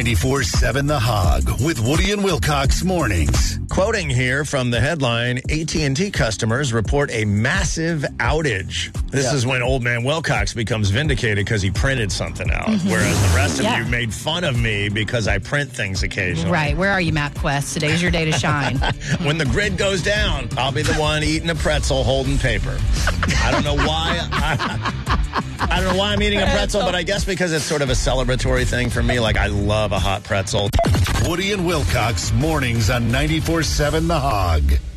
94.7 The Hog with Woody and Wilcox mornings. Quoting here from the headline, AT&T customers report a massive outage. This is when old man Wilcox becomes vindicated because he printed something out, whereas the rest of you made fun of me because I print things occasionally. Right. Where are you, MapQuest? Today's your day to shine. When the grid goes down, I'll be the one eating a pretzel holding paper. I don't know why. I don't know why I'm eating a pretzel, but I guess because it's sort of a celebratory thing for me. Like, I love a hot pretzel. Woody and Wilcox mornings on 94.7 The Hog.